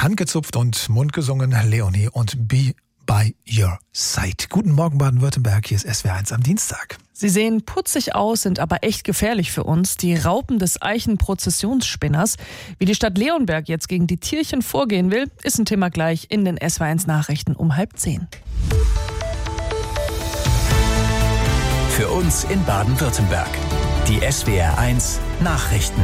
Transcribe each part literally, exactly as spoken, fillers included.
handgezupft und Mund gesungen, Leonie und Be by Your Side. Guten Morgen Baden-Württemberg, hier ist S W R eins am Dienstag. Sie sehen putzig aus, sind aber echt gefährlich für uns. Die Raupen des Eichen-Prozessionsspinners. Wie die Stadt Leonberg jetzt gegen die Tierchen vorgehen will, ist ein Thema gleich in den S W R eins Nachrichten um halb zehn. Für uns in Baden-Württemberg. Die S W R eins Nachrichten.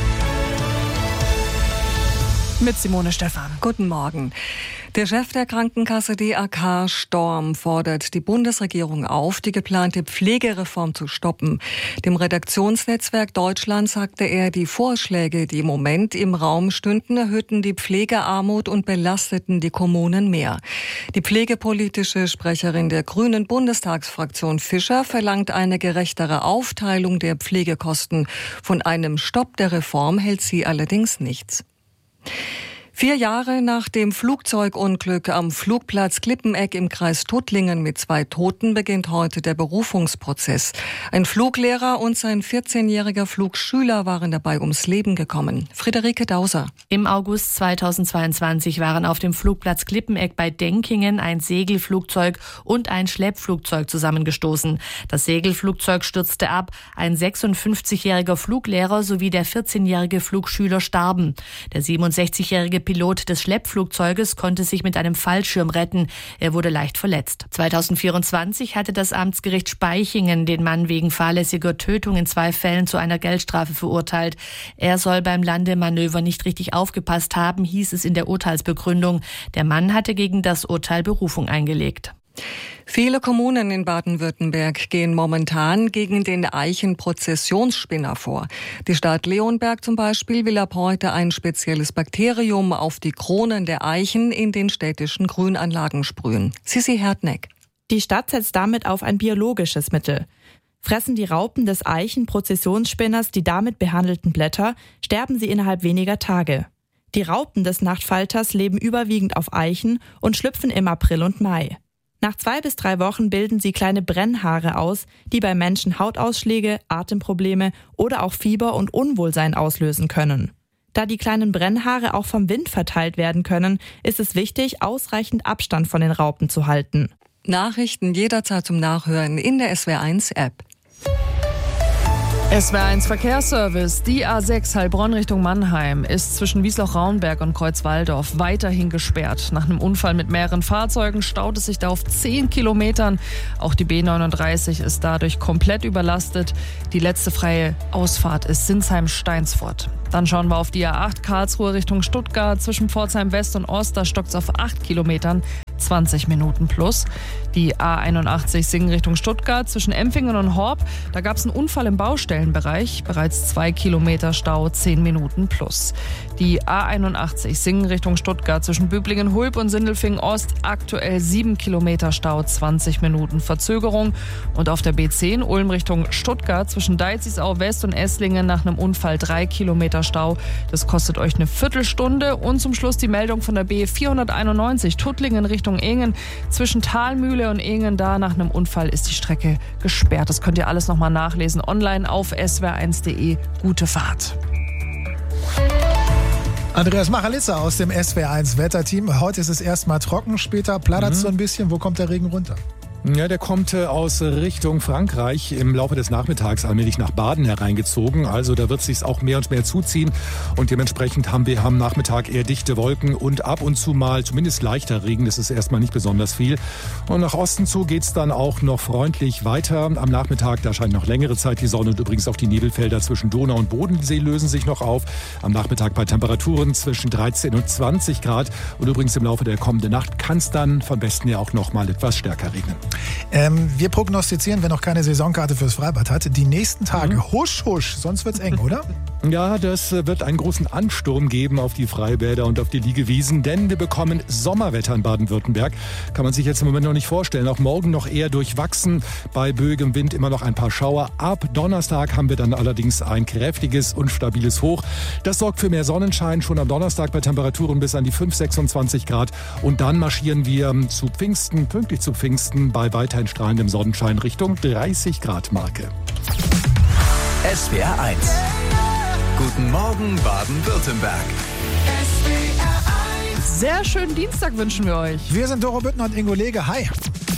Mit Simone Stephan. Guten Morgen. Der Chef der Krankenkasse D A K, Storm, fordert die Bundesregierung auf, die geplante Pflegereform zu stoppen. Dem Redaktionsnetzwerk Deutschland sagte er, die Vorschläge, die im Moment im Raum stünden, erhöhten die Pflegearmut und belasteten die Kommunen mehr. Die pflegepolitische Sprecherin der Grünen Bundestagsfraktion Fischer verlangt eine gerechtere Aufteilung der Pflegekosten. Von einem Stopp der Reform hält sie allerdings nichts. Vier Jahre nach dem Flugzeugunglück am Flugplatz Klippeneck im Kreis Tuttlingen mit zwei Toten beginnt heute der Berufungsprozess. Ein Fluglehrer und sein vierzehnjähriger Flugschüler waren dabei ums Leben gekommen. Friederike Dauser. Im August zweitausendzweiundzwanzig waren auf dem Flugplatz Klippeneck bei Denkingen ein Segelflugzeug und ein Schleppflugzeug zusammengestoßen. Das Segelflugzeug stürzte ab, ein sechsundfünfzigjähriger Fluglehrer sowie der vierzehnjährige Flugschüler starben. Der siebenundsechzigjährige Pilot des Schleppflugzeuges konnte sich mit einem Fallschirm retten. Er wurde leicht verletzt. zweitausendvierundzwanzig hatte das Amtsgericht Spaichingen den Mann wegen fahrlässiger Tötung in zwei Fällen zu einer Geldstrafe verurteilt. Er soll beim Landemanöver nicht richtig aufgepasst haben, hieß es in der Urteilsbegründung. Der Mann hatte gegen das Urteil Berufung eingelegt. Viele Kommunen in Baden-Württemberg gehen momentan gegen den Eichen-Prozessionsspinner vor. Die Stadt Leonberg zum Beispiel will ab heute ein spezielles Bakterium auf die Kronen der Eichen in den städtischen Grünanlagen sprühen. Sissi Hertneck. Die Stadt setzt damit auf ein biologisches Mittel. Fressen die Raupen des Eichen-Prozessionsspinners die damit behandelten Blätter, sterben sie innerhalb weniger Tage. Die Raupen des Nachtfalters leben überwiegend auf Eichen und schlüpfen im April und Mai. Nach zwei bis drei Wochen bilden sie kleine Brennhaare aus, die bei Menschen Hautausschläge, Atemprobleme oder auch Fieber und Unwohlsein auslösen können. Da die kleinen Brennhaare auch vom Wind verteilt werden können, ist es wichtig, ausreichend Abstand von den Raupen zu halten. Nachrichten jederzeit zum Nachhören in der S W R eins App. S W R eins Verkehrsservice. Die A sechs Heilbronn Richtung Mannheim ist zwischen Wiesloch-Raunberg und Kreuzwaldorf weiterhin gesperrt. Nach einem Unfall mit mehreren Fahrzeugen staut es sich da auf zehn Kilometern. Auch die B neununddreißig ist dadurch komplett überlastet. Die letzte freie Ausfahrt ist Sinsheim-Steinsfurt. Dann schauen wir auf die A acht Karlsruhe Richtung Stuttgart. Zwischen Pforzheim West und Ost, da stockt es auf acht Kilometern, zwanzig Minuten plus. Die A einundachtzig Singen Richtung Stuttgart zwischen Empfingen und Horb. Da gab es einen Unfall im Baustellenbereich. Bereits zwei Kilometer Stau, zehn Minuten plus. Die A einundachtzig Singen Richtung Stuttgart zwischen Böblingen-Hulb und Sindelfingen Ost. Aktuell sieben Kilometer Stau, zwanzig Minuten Verzögerung. Und auf der B zehn Ulm Richtung Stuttgart zwischen Deizisau West und Esslingen nach einem Unfall drei Kilometer Stau. Das kostet euch eine Viertelstunde. Und zum Schluss die Meldung von der B vierhunderteinundneunzig Tuttlingen Richtung Ingen. Zwischen Thalmühle und Ingen, da nach einem Unfall ist die Strecke gesperrt. Das könnt ihr alles nochmal nachlesen online auf s w r eins punkt de. Gute Fahrt. Andreas Machalitza aus dem S W R eins Wetterteam. Heute ist es erstmal trocken, später plattert es mhm. so ein bisschen. Wo kommt der Regen runter? Ja, der kommt aus Richtung Frankreich im Laufe des Nachmittags allmählich nach Baden hereingezogen. Also da wird es sich auch mehr und mehr zuziehen. Und dementsprechend haben wir am Nachmittag eher dichte Wolken und ab und zu mal zumindest leichter Regen. Das ist erstmal nicht besonders viel. Und nach Osten zu geht's dann auch noch freundlich weiter. Am Nachmittag, da scheint noch längere Zeit die Sonne. Und übrigens auch die Nebelfelder zwischen Donau und Bodensee lösen sich noch auf. Am Nachmittag bei Temperaturen zwischen dreizehn und zwanzig Grad. Und übrigens im Laufe der kommenden Nacht kann es dann von Westen her auch noch mal etwas stärker regnen. Ähm, wir prognostizieren, wer noch keine Saisonkarte fürs Freibad hat, die nächsten Tage mhm. husch, husch, sonst wird's eng, oder? Ja, das wird einen großen Ansturm geben auf die Freibäder und auf die Liegewiesen, denn wir bekommen Sommerwetter in Baden-Württemberg. Kann man sich jetzt im Moment noch nicht vorstellen. Auch morgen noch eher durchwachsen, bei böigem Wind immer noch ein paar Schauer. Ab Donnerstag haben wir dann allerdings ein kräftiges und stabiles Hoch. Das sorgt für mehr Sonnenschein schon am Donnerstag bei Temperaturen bis an die fünf, sechsundzwanzig Grad. Und dann marschieren wir zu Pfingsten, pünktlich zu Pfingsten, bei weiterhin strahlendem Sonnenschein Richtung dreißig Grad Marke. S W R eins. Guten Morgen Baden-Württemberg. sehr schönen Dienstag wünschen wir euch. Wir sind Doro Büttner und Ingo Lege. Hi.